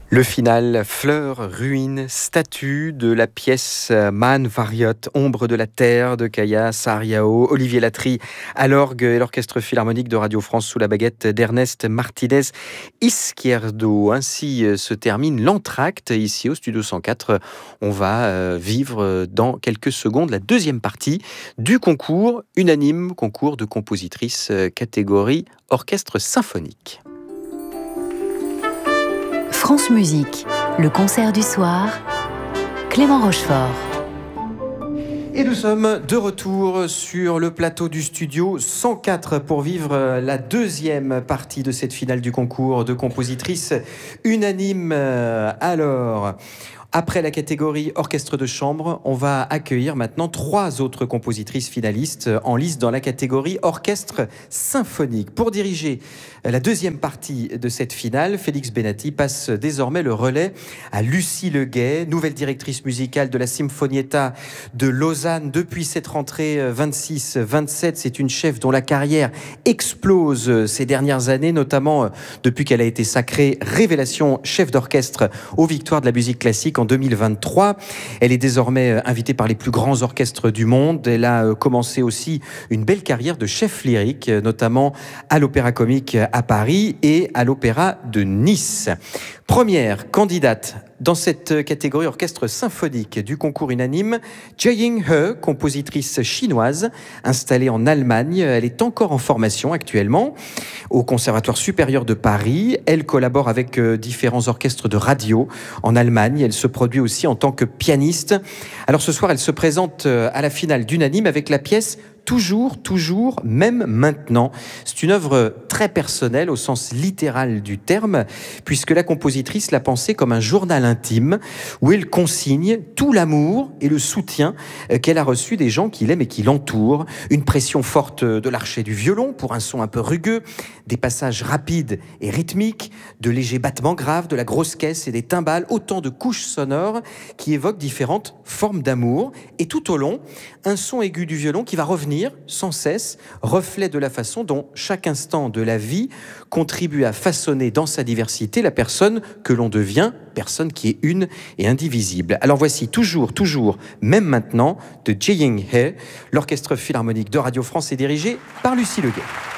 Le final, fleurs, ruines, statues de la pièce Man Variot, Ombre de la Terre de Kaya Sarriao, Olivier Latry à l'orgue et l'Orchestre Philharmonique de Radio France sous la baguette d'Ernest Martinez Izquierdo. Ainsi se termine l'entracte ici au Studio 104. On va vivre dans quelques secondes la deuxième partie du concours unanime, concours de compositrices catégorie orchestre symphonique. France Musique, le concert du soir, Clément Rochefort. Et nous sommes de retour sur le plateau du studio 104 pour vivre la deuxième partie de cette finale du concours de compositrices unanime. Alors, après la catégorie orchestre de chambre, on va accueillir maintenant 3 autres compositrices finalistes en lice dans la catégorie orchestre symphonique. Pour diriger la deuxième partie de cette finale, Félix Benatti passe désormais le relais à Lucie Leguet, nouvelle directrice musicale de la Sinfonietta de Lausanne depuis cette rentrée 26-27. C'est une chef dont la carrière explose ces dernières années, notamment depuis qu'elle a été sacrée révélation chef d'orchestre aux Victoires de la musique classique en 2023. Elle est désormais invitée par les plus grands orchestres du monde. Elle a commencé aussi une belle carrière de chef lyrique, notamment à l'Opéra Comique à Paris et à l'Opéra de Nice. Première candidate dans cette catégorie orchestre symphonique du concours unanime, Jiaying He, compositrice chinoise installée en Allemagne. Elle est encore en formation actuellement au Conservatoire supérieur de Paris. Elle collabore avec différents orchestres de radio en Allemagne. Elle se produit aussi en tant que pianiste. Alors ce soir, elle se présente à la finale d'unanime avec la pièce Toujours, toujours, même maintenant. C'est une œuvre très personnelle au sens littéral du terme, puisque la compositrice l'a pensée comme un journal intime où elle consigne tout l'amour et le soutien qu'elle a reçu des gens qui l'aiment et qui l'entourent. Une pression forte de l'archet du violon pour un son un peu rugueux, des passages rapides et rythmiques, de légers battements graves, de la grosse caisse et des timbales, autant de couches sonores qui évoquent différentes formes d'amour. Et tout au long, un son aigu du violon qui va revenir sans cesse, reflet de la façon dont chaque instant de la vie contribue à façonner dans sa diversité la personne que l'on devient, personne qui est une et indivisible. Alors voici toujours, même maintenant, de Jiaying He. L'Orchestre Philharmonique de Radio France est dirigé par Lucie Leguet.